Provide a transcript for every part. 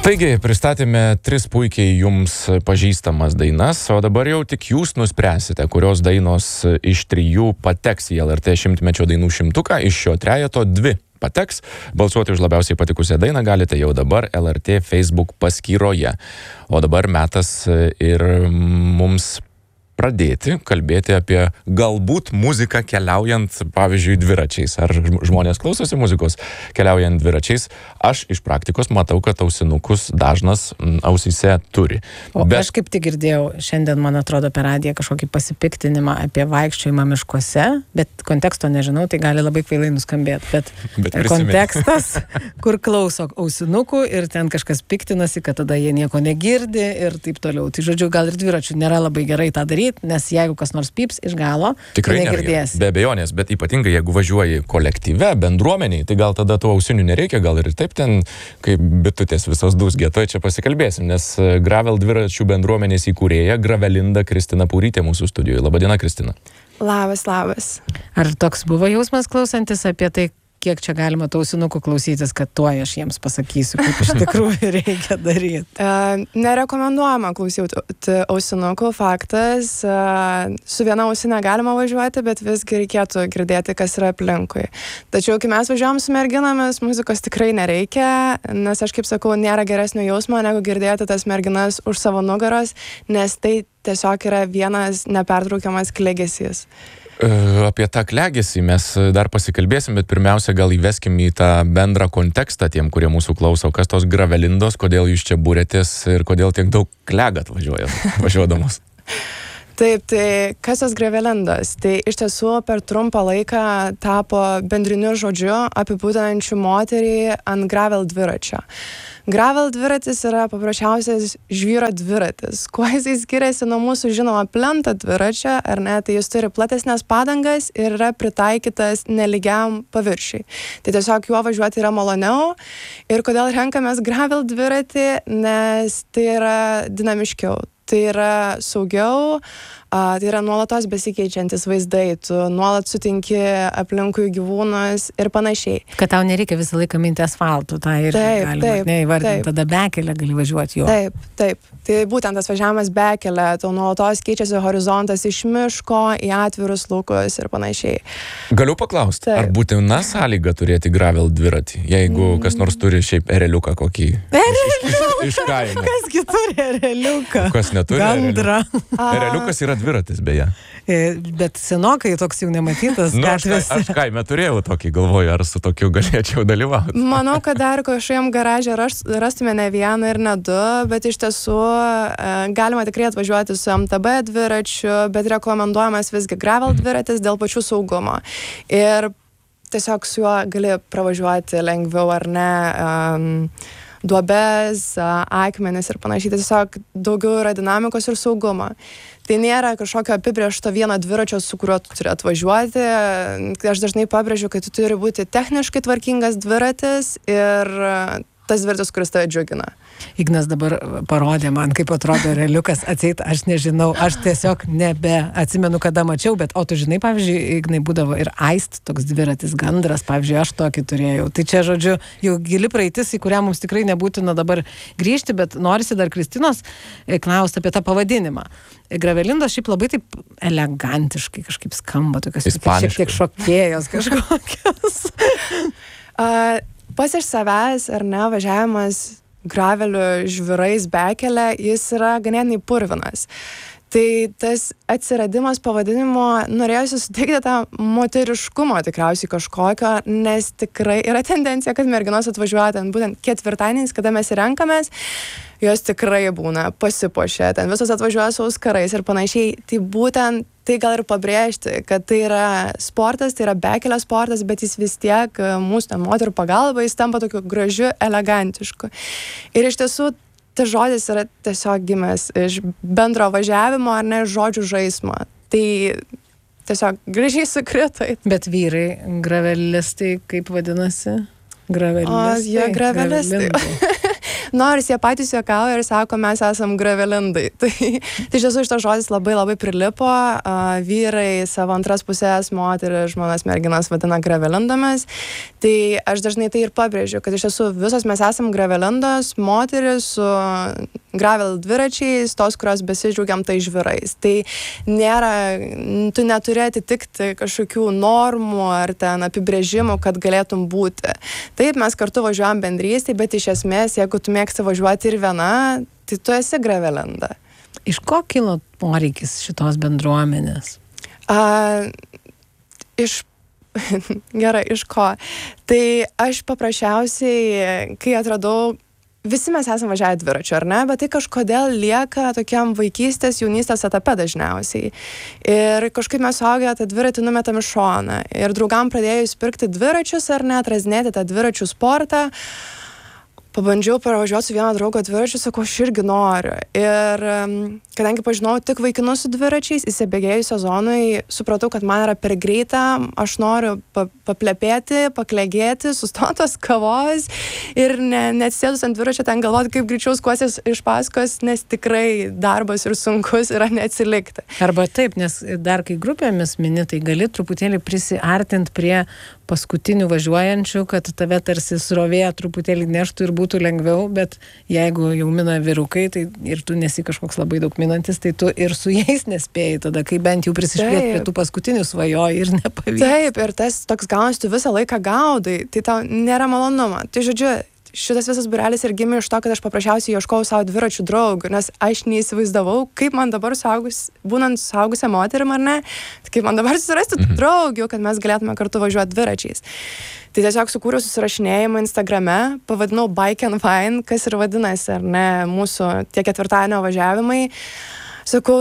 Taigi, pristatėme 3 puikiai jums pažįstamas dainas, o dabar jau tik jūs nuspręsite, kurios dainos iš 3 pateks į LRT 100-mečio dainų 100-ką, iš šio trejeto 2 pateks. Balsuoti už labiausiai patikusią dainą galite jau dabar LRT Facebook paskyroje. O dabar metas ir mums pradėti kalbėti apie galbūt muziką keliaujant, pavyzdžiui, dviračiais. Ar žmonės klausosi muzikos keliaujant dviračiais? Aš iš praktikos matau, kad ausinukus dažnas ausyse turi. Aš kaip tik girdėjau šiandien, man atrodo, per radiją kažkokį pasipiktinimą apie vaikščiojimą miškuose, bet konteksto nežinau, tai gali labai kvailai nuskambėti. Bet kontekstas, kur klauso ausinukų ir ten kažkas piktinasi, kad tada jie nieko negirdi ir taip toliau. Tai žodžiu, gal ir dviračių nėra labai gerai tą daryti, nes jeigu kas nors pyps iš galo, tikrai negirdės. Be abejonės, bet ypatingai jeigu važiuoji kolektyve, bendruomeniai, tai gal tada tų ausinių nereikia, gal ir taip ten, kaip bitutės visos dūzgė, tai čia pasikalbėsim, nes Gravel dviračių bendruomenės įkūrėja Gravelinda Kristina Purytė mūsų studijoje. Labadiena, Kristina. Labas. Ar toks buvo jausmas klausantis apie tai, kiek čia galima ausinukų klausytis, kad tuoj aš jiems pasakysiu, kaip iš tikrųjų reikia daryti? Nerekomenduojama klausyti ausinukų, faktas. Su viena ausinė galima važiuoti, bet visgi reikėtų girdėti, kas yra aplinkui. Tačiau, kai mes važiuojam su merginomis, muzikos tikrai nereikia, nes aš kaip sakau, nėra geresnio jausmo, negu girdėti tas merginas už savo nugaros, nes tai tiesiog yra vienas nepertraukiamas klegesys. Apie tą klegesį mes dar pasikalbėsim, bet pirmiausia gal įveskim į tą bendrą kontekstą tiem, kurie mūsų klauso, kas tos Gravelindos, kodėl jūs čia būrėtės ir kodėl tiek daug klegat važiuodamos. Taip, tai kas tos Gravelindos? Tai iš tiesų per trumpą laiką tapo bendriniu žodžiu apibūdinančiu moterį ant gravel dviračio. Gravel dviratis yra paprasčiausias žvyro dviratis. Kuo jisai skiriasi nuo mūsų žinoma plento dviračio, ar ne? Tai jis turi platesnės padangas ir yra pritaikytas nelygiam paviršiui. Tai tiesiog juo važiuoti yra maloniau. Ir kodėl renkamės gravel dviratį? Nes tai yra dinamiškiau. Tai yra saugiau, tai yra nuolatos besikeičiantis vaizdai, tu nuolat sutinki aplinkui gyvūnus ir panašiai. Kad tau nereikia visą laiką minti asfaltų, tai ir galima neįvardinti, tada bekelę gali važiuoti juo. Taip. Tai būtent tas važiavimas bekelė, tau nuolatos keičiasi horizontas iš miško į atvirus laukus ir panašiai. Galiu paklausti, ar būtina sąlyga turėti gravel dviratį, jeigu kas nors turi šiaip ereliuką kokį iš kaimo? Kasgi turi ereliuką? Kas neturi Gandrą. Ereliukas yra dviratis, beje. Bet senokai toks jau nematytas gatvėse. Aš kaime turėjau tokį, galvoju, ar su tokiu galėčiau dalyvauti. Manau, kad dar kažkokiam garaže rastume ne vieną ir ne 2, bet iš tiesų galima tikrai atvažiuoti su MTB dviračiu, bet rekomenduojamas visgi gravel dviratis dėl pačių saugumo. Ir tiesiog su juo gali pravažiuoti lengviau ar ne, duobes, akmenis ir panašiai. Tiesiog daugiau yra dinamikos ir saugumo. Tai nėra kažkokio apibrėžto vieno dviračio, su kuriuo tu turi atvažiuoti. Aš dažnai pabrėžiu, kad tu turi būti techniškai tvarkingas dviratis ir tas dviratis, kuris tave džiugina. Ignas dabar parodė man, kaip atrodo ereliukas, atseit, aš nežinau, aš tiesiog atsimenu, kada mačiau, bet o tu žinai, pavyzdžiui, Ignai būdavo ir Aist, toks dviratis gandras, pavyzdžiui, aš tokį turėjau. Tai čia, žodžiu, jau gili praeitis, į kurią mums tikrai nebūtina dabar grįžti, bet norisi dar Kristinos klausti apie tą pavadinimą. Gravelindos šiaip labai taip elegantiškai kažkaip skamba, tokios šiek tiek šokėjos kažkokios. Pas iš savęs, ar ne, važiavimas graveliu žvyrais bekelė, jis yra ganėtinai purvinas. Tai tas atsiradimas pavadinimo norėjusi suteikti tą moteriškumo tikriausiai kažkokio, nes tikrai yra tendencija, kad merginos atvažiuoja ten būtent ketvirtadieniais, kada mes renkamės, jos tikrai būna pasipuošę, ten visos atvažiuoja su auskarais ir panašiai. Tai būtent tai gal ir pabrėžti, kad tai yra sportas, tai yra bekelio sportas, bet jis vis tiek mūsų moterų pagalba, jis tampa tokiu gražiu, elegantišku. Ir iš tiesų tas žodis yra tiesiog gimęs iš bendro važiavimo ar ne žodžių žaismo. Tai tiesiog gražiai sukrito. Bet vyrai, gravelistai, kaip vadinasi? Gravelistai. Jie gravelistai. Nors jie patys juokauja ir sako, mes esam gravelindai. Tai iš tiesų šitas žodis labai labai prilipo. Vyrai savo antras pusės, moteris, žmonas, merginas vadina gravelindomis. Tai aš dažnai tai ir pabrėžiu, kad iš tiesų visos mes esam gravelindos, moteris su gravel dviračiais, tos, kurios besidžiaugiam tai žvirais. Tai nėra, tu neturi atitikti kažkokių normų ar ten apibrėžimų, kad galėtum būti. Taip, mes kartu važiuojam bendrystėj, bet iš esmės, jeigu tu mėgsti važiuoti ir viena, tai tu esi gravelinda. Iš ko kilo poreikis šitos bendruomenės? Gerai, iš ko? Tai aš paprasčiausiai, kai atradau, visi mes esame važiavę dviračiu, ar ne? Bet tai kažkodėl lieka tokiam vaikystės, jaunystės etape dažniausiai. Ir kažkaip mes suaugę tą dviratį numetam į šoną. Ir draugam pradėjus pirkti dviračius, ar ne, atrazinėti tą dviračių sportą. Pabandžiau pravažiuoti su vieno draugo dviračiu, sakau, aš irgi noriu. Ir kadangi pažinau tik vaikinus su dviračiais, įsibėgėjus sezonui, supratau, kad man yra per greita, aš noriu paplepėti, paklėgėti, sustotos kavos ir neatsėdus ant dviračio ten galvoti, kaip greičiau skuosis iš paskos, nes tikrai darbas ir sunkus yra neatsilikti. Arba taip, nes dar kai grupėmis mini, tai gali truputėlį prisiartinti prie paskutinių važiuojančių, kad tave tarsi srovė truputėlį neštų ir būtų lengviau, bet jeigu jau mina vyrukai, tai ir tu nesi kažkoks labai daug minantis, tai tu ir su jais nespėjai tada, kai bent jau prisišlieti prie tų paskutinių svajoji ir nepavyks. Taip, ir tas toks gaunasi, tu visą laiką gaudai, tai tau nėra malonuma. Tai žodžiu, šitas visas būrelis ir gimė iš to, kad aš paprasčiausiai ieškojau savo dviračių draugų, nes aš neįsivaizdavau, kaip man dabar būnant suaugusią moterim, ar ne, kaip man dabar susirasti draugių, kad mes galėtume kartu važiuoti dviračiais. Tai tiesiog sukūriau susirašinėjimą Instagrame, pavadinau Bike and Fine, kas ir vadinasi, ar ne, mūsų tie ketvirtadienio važiavimai. Sakau,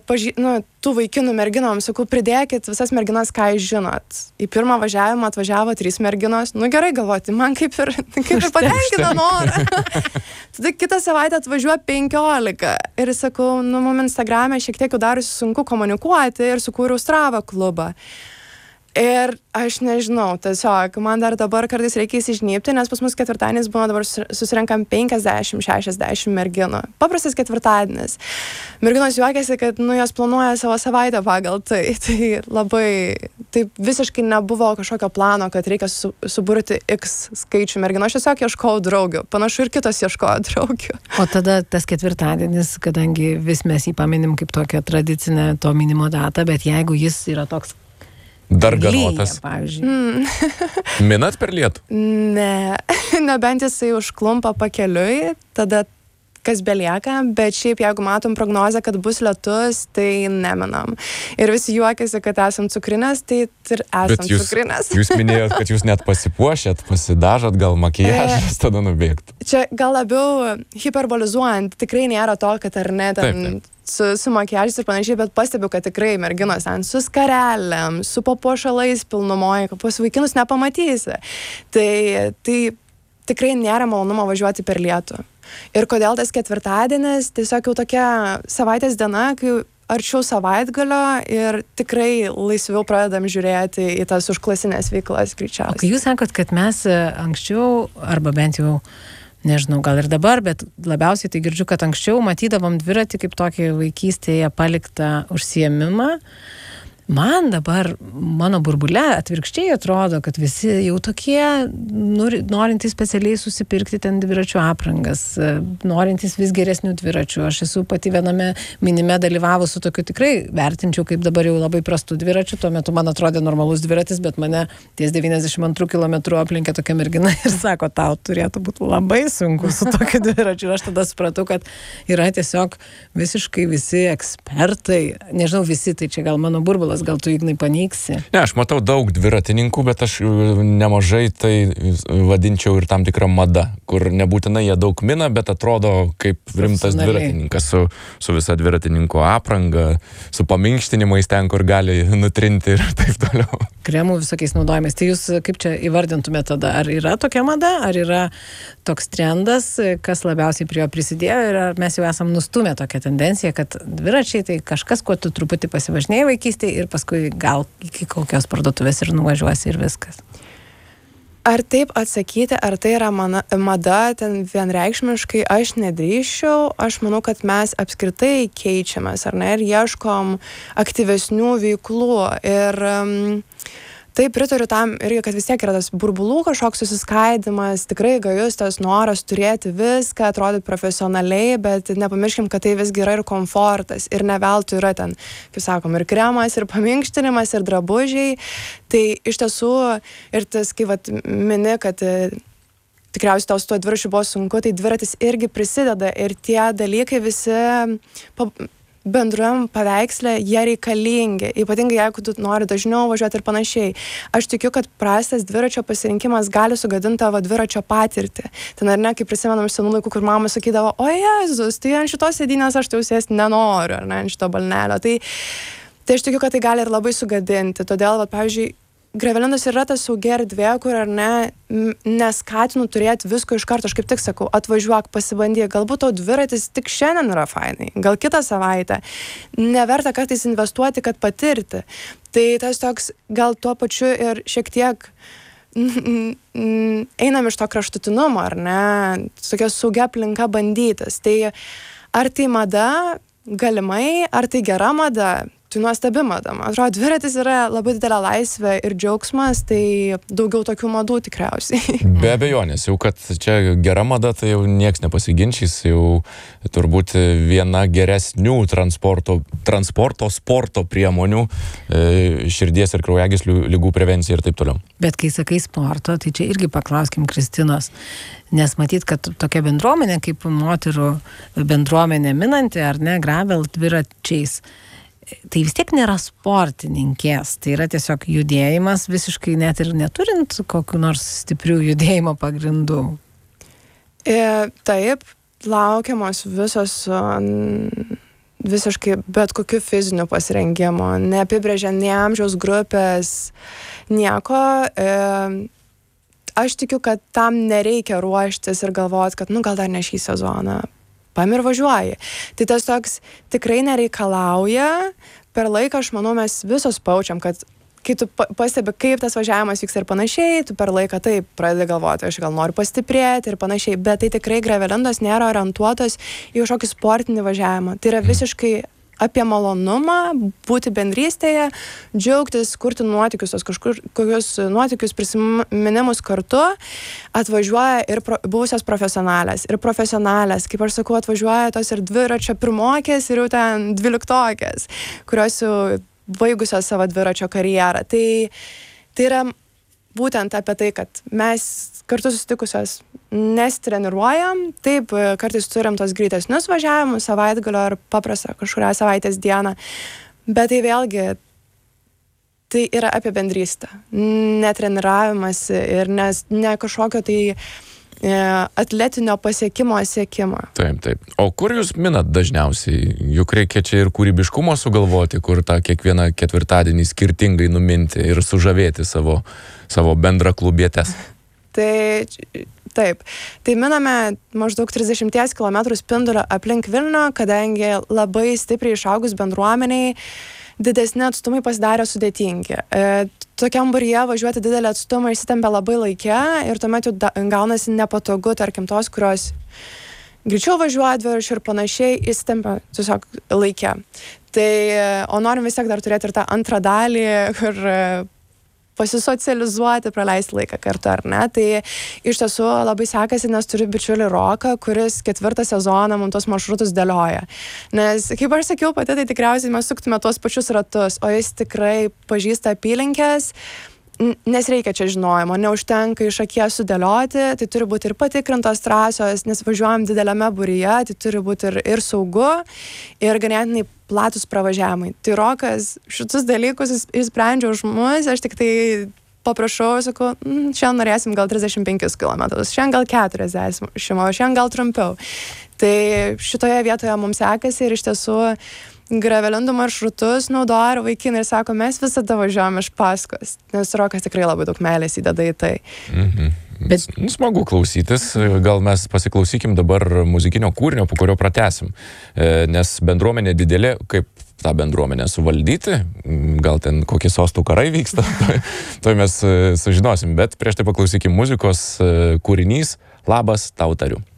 tų vaikinų merginom, sakau, pridėkit visas merginas, ką jūs žinot. Į pirmą važiavimą atvažiavo 3 merginos. Nu gerai galvoti, man kaip ir patenkina norą. Tada kitą savaitę atvažiuoja 15. Ir sakau, mum Instagrame šiek tiek jau darosi sunku komunikuoti ir sukūriau Strava klubą. Ir aš nežinau, tiesiog, man dar dabar kartais reikia įsižnypti, nes pas mus ketvirtadienis būna dabar susirenkam 50-60 merginų. Paprastas ketvirtadienis. Merginos juokiasi, kad, jos planuoja savo savaitę pagal tai. Tai labai, taip visiškai nebuvo kažkokio plano, kad reikia suburti X skaičių merginų. Aš tiesiog ieškojau draugių. Panašu ir kitos ieškojo draugių. O tada tas ketvirtadienis, kadangi vis mes jį paminim kaip tokią tradicinę to minimo datą, bet jeigu jis yra toks darganotas. Minat per lietų? Ne, nebent jisai užklumpa pakeliui, tada kas belieka, bet šiaip jeigu matom prognozę, kad bus lietus, tai neminam. Ir visi juokiasi, kad esam cukrinės, tai ir esam cukrinės. Jūs minėjot, kad jūs net pasipuošėt, pasidažot, gal makijažas tada nubėgtų. Čia gal labiau hiperbolizuojant, tikrai nėra to, kad ar ne ten su makijažais ir panašiai, bet pastebiu, kad tikrai merginos ten su skarelėm, su papuošalais pilnumoje, pas vaikinus nepamatysi. Tai tikrai nėra malonumo važiuoti per lietų. Ir kodėl tas ketvirtadienis, tiesiog jau tokia savaitės diena, kai arčiau savaitgalio ir tikrai laisviau pradedam žiūrėti į tas užklasinės veiklas greičiausiai. O kai jūs sakot, kad mes anksčiau, arba bent jau, nežinau, gal ir dabar, bet labiausiai tai girdžiu, kad anksčiau matydavom dviratį kaip tokį vaikystėje paliktą užsiėmimą. Man dabar, mano burbule atvirkščiai atrodo, kad visi jau tokie norintys specialiai susipirkti ten dviračių aprangas, norintys vis geresnių dviračių. Aš esu pati viename minime dalyvavus su tokiu tikrai vertinčiau, kaip dabar jau labai prastų dviračių. Tuo metu man atrodė normalus dviratis, bet mane ties 92 km aplinkė tokia mergina ir sako, tau turėtų būti labai sunku su tokiu dviračiu. Ir aš tada supratau, kad yra tiesiog visiškai visi ekspertai. Nežinau, visi, tai čia gal mano burbulas. Gal tu, Ignai, paneigsi? Ne, aš matau daug dviratininkų, bet aš nemažai tai vadinčiau ir tam tikrą madą, kur nebūtinai jie daug mina, bet atrodo kaip rimtas dviratininkas su visa dviratininkų apranga, su paminkštinimais ten, kur gali nutrinti ir taip toliau. Kremų visokiais naudojimais. Tai jūs kaip čia įvardintumėte tada? Ar yra tokia mada, ar yra toks trendas, kas labiausiai prie jo prisidėjo ir ar mes jau esam nustumę tokią tendenciją, kad dviračiai tai kažkas, kuo tu truputį pasivažinėjai vaikystėje ir paskui gal iki kokios parduotuvės ir nuvažiuosi ir viskas. Ar taip atsakyti, ar tai yra mada, ten vienreikšmiškai aš nedrįsčiau, aš manau, kad mes apskritai keičiamės, ar ne, ir ieškom aktyvesnių veiklų. Ir taip pritariu tam irgi, kad vis tiek yra tas burbulų kažkoks susiskaidimas, tikrai gajus tas noras turėti viską, atrodyti profesionaliai, bet nepamirškim, kad tai visgi yra ir komfortas, ir ne veltui yra ten, kaip sakom, ir kremas, ir paminkštinimas, ir drabužiai. Tai iš tiesų, ir tas, kai mini, kad tikriausiai tau su tuo dviračiu buvo sunku, tai dviratis irgi prisideda, ir tie dalykai visi bendruojam paveiksle, jie reikalingi, ypatingai jeigu tu nori dažniau važiuoti ir panašiai. Aš tikiu, kad prastas dviračio pasirinkimas gali sugadinti tavo dviračio patirtį. Ten ar ne, kaip prisimenam iš senų laikų, kur mama sakydavo, o Jėzus, tai ant šitos sėdynės aš tai sėsti nenoriu, ar ne, ant šito balnelio. Tai aš tikiu, kad tai gali ir labai sugadinti. Todėl, pavyzdžiui, Grevelindos yra ta saugi erdvė, kur, ar ne, neskatinu turėti visko iš karto. Aš kaip tik sakau, atvažiuok, pasibandyk, galbūt tau dviratis tik šiandien yra fainai, gal kitą savaitę. Neverta kartais investuoti, kad patirti. Tai tas toks, gal tuo pačiu ir šiek tiek einam iš to kraštutinumo, ar ne, tokia saugia aplinka bandytis. Tai ar tai mada, galimai, ar tai gera mada? Tai nuostabi mada. Man atrodo, dviratis yra labai didelė laisvė ir džiaugsmas, tai daugiau tokių madų tikriausiai. Be abejonės, jau kad čia gera mada, tai jau nieks nepasiginčys, jau turbūt viena geresnių sporto priemonių, širdies ir kraujagyslių ligų prevencija ir taip toliau. Bet kai sakai sporto, tai čia irgi paklauskim Kristinos, nes matyt, kad tokia bendruomenė kaip moterų bendruomenė minanti, ar ne, gravel dviračiais, tai vis tiek nėra sportininkės, tai yra tiesiog judėjimas visiškai net ir neturint kokių nors stiprių judėjimo pagrindų. Taip, laukiamos visos visiškai bet kokiu fiziniu pasirengimu, neapibrėžiant nei amžiaus grupės, nieko. Aš tikiu, kad tam nereikia ruoštis ir galvoti, kad gal dar ne šį sezoną. Paim ir važiuoji. Tai tas toks tikrai nereikalauja. Per laiką, aš manau, mes visos paučiam, kad kai tu pastebi, kaip tas važiavimas vyksta ir panašiai, tu per laiką taip pradedi galvoti, aš gal noriu pastiprėti ir panašiai, bet tai tikrai Grevelindos nėra orientuotos į kažkokį sportinį važiavimą. Tai yra visiškai apie malonumą, būti bendrystėje, džiaugtis, kurti nuotykius, kokius nuotykius, prisiminimus kartu, atvažiuoja ir buvusios profesionalės, kaip aš sakau, atvažiuoja tos ir dviračio pirmokės ir jau ten 12-okės, kurios jau baigusios savo dviračio karjerą. Tai yra būtent apie tai, kad mes kartu susitikusios nesitreniruojam, taip, kartais turim tos greitesnius važiavimus, savaitgalio ar paprastą kažkurią savaitės dieną, bet tai vėlgi, tai yra apie bendrystę, netreniravimas ir ne kažkokio tai atletinio pasiekimo siekimą. Taip. O kur jūs minat dažniausiai? Juk reikia čia ir kūrybiškumo sugalvoti, kur tą kiekvieną ketvirtadienį skirtingai numinti ir sužavėti savo bendraklubietės. Taip. Tai miname maždaug 30 km spindulio aplink Vilnių, kadangi labai stipriai išaugus bendruomeniai, didesni atstumai pasidarė sudėtingi. Tokiam būryje važiuoti didelį atstumą įsitempia labai laike ir tuomet jau gaunasi nepatogu, tarkim, tos, kurios greičiau važiuoja dviračiu ir panašiai, įsitempia tiesiog laike. O norim vis tiek dar turėti ir tą antrą dalį, kur pasisocializuoti, praleisti laiką kartu, ar ne? Tai iš tiesų labai sekasi, nes turiu bičiulį Roką, kuris 4 sezoną mums tos maršrutus dėlioja. Nes, kaip aš sakiau pati, tai tikriausiai mes suktume tuos pačius ratus, o jis tikrai pažįsta apylinkės, nes reikia čia žinojimo, neužtenka iš akies sudėlioti, tai turi būti ir patikrintos trasos, nes važiuojam dideliame būryje, tai turi būti ir saugu, ir ganėtinai platus pravažiavimai. Tai Rokas šitus dalykus išsprendžia už mus, aš tik tai paprašau, sakau, šiandien norėsim gal 35 km, šiandien gal 40, šiandien gal trumpiau. Tai šitoje vietoje mums sekasi ir iš tiesų Grevelindų maršrutus naudoja ir vaikinai ir sako, mes visada važiuojam iš paskos, nes Rokas tikrai labai daug meilės įdeda į tai. Bet smagu klausytis, gal mes pasiklausykim dabar muzikinio kūrinio, po kurio pratęsim, nes bendruomenė didelė, kaip tą bendruomenę suvaldyti, gal ten kokie sostų karai vyksta, to mes sužinosim, bet prieš tai paklausykim muzikos, kūrinys Labas tau tariu.